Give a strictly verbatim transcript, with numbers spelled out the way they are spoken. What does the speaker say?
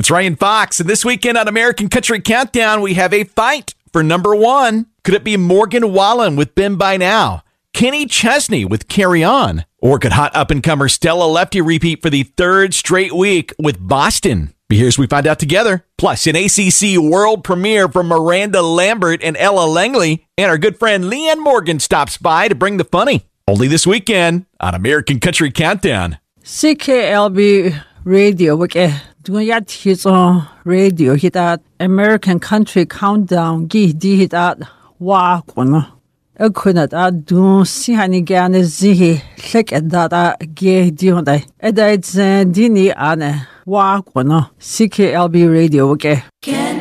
It's Ryan Fox, and this weekend on American Country Countdown, we have a fight for number one. Could it be Morgan Wallen with Been By Now, Kenny Chesney with Carry On, or could hot up-and-comer Stella Lefty repeat for the third straight week with Boston? But here's we find out together. Plus, an A C C world premiere from Miranda Lambert and Ella Langley, and our good friend Leanne Morgan stops by to bring the funny. Only this weekend on American Country Countdown. C K L B Radio, wake dunya tizo radio hitat American Country Countdown gi di hitat wa kono ekunat ad dun sihani gane zihi lek edada ge di hondai edait dini ane wa kono C K L B Radio, wake